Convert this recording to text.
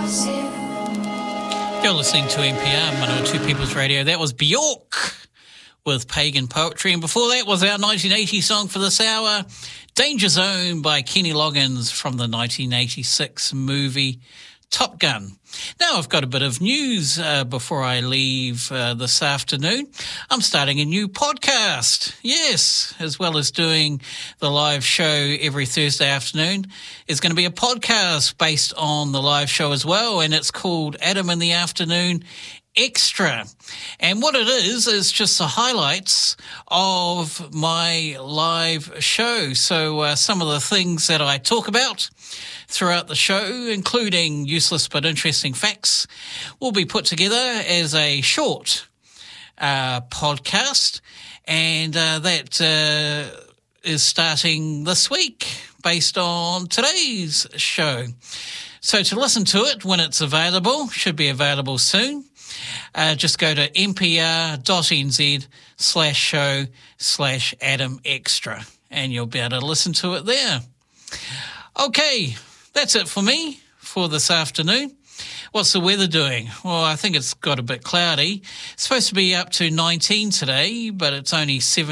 You're listening to NPR, Manawatu People's Radio. That was Bjork with Pagan Poetry. And before that was our 1980 song for this hour, Danger Zone by Kenny Loggins from the 1986 movie Top Gun. Now I've got a bit of news before I leave this afternoon. I'm starting a new podcast. Yes, as well as doing the live show every Thursday afternoon, it's going to be a podcast based on the live show as well, and it's called Adam in the Afternoon Extra. And what it is just the highlights of my live show. So some of the things that I talk about throughout the show, including useless but interesting facts, will be put together as a short podcast, and that is starting this week based on today's show. So to listen to it when it's available, should be available soon, just go to npr.nz/show/Adam Extra, and you'll be able to listen to it there. Okay, that's it for me for this afternoon. What's the weather doing? Well, I think it's got a bit cloudy. It's supposed to be up to 19 today, but it's only 7.